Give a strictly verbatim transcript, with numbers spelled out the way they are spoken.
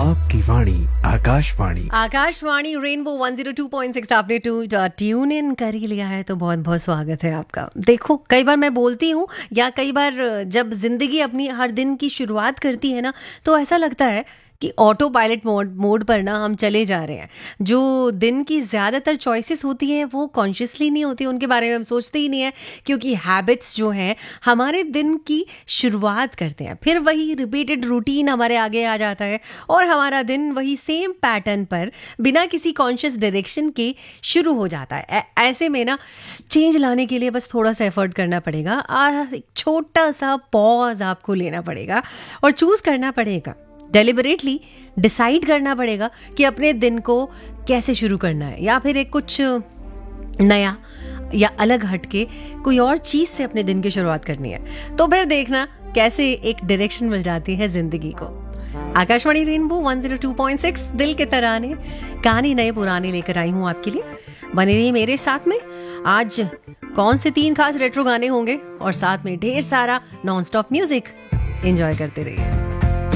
आपकी वाणी Akashvani Akashvani rainbow one zero two point six आपने to tune in कर ही लिया है तो बहुत बहुत स्वागत है आपका। देखो कई बार मैं बोलती हूँ या कई बार जब जिंदगी अपनी हर दिन की शुरुआत करती है ना तो ऐसा लगता है कि ऑटो पायलट मोड मोड पर ना हम चले जा रहे हैं। जो दिन की ज़्यादातर चॉइसेस होती हैं वो कॉन्शियसली नहीं होती, उनके बारे में हम सोचते ही नहीं है क्योंकि हैबिट्स जो हैं हमारे दिन की शुरुआत करते हैं, फिर वही रिपीटेड रूटीन हमारे आगे आ जाता है और हमारा दिन वही सेम पैटर्न पर बिना किसी कॉन्शियस डायरेक्शन के शुरू हो जाता है। ऐ- ऐसे में ना चेंज लाने के लिए बस थोड़ा सा एफर्ट करना पड़ेगा, आ, एक छोटा सा पॉज आपको लेना पड़ेगा और चूज़ करना पड़ेगा, डेलिबरेटली डिसाइड करना पड़ेगा कि अपने दिन को कैसे शुरू करना है या फिर एक कुछ नया या अलग हटके कोई और चीज़ से अपने दिन की शुरुआत करनी है। तो फिर देखना कैसे एक डायरेक्शन मिल जाती है जिंदगी को। Akashvani rainbow one zero two point six दिल के तराने कहानी नए पुराने लेकर आई हूँ आपके लिए। बने रहिए मेरे साथ में। आज कौन से तीन खास रेट्रो गाने होंगे और साथ में ढेर सारा नॉन स्टॉप म्यूजिक एंजॉय करते रहिए।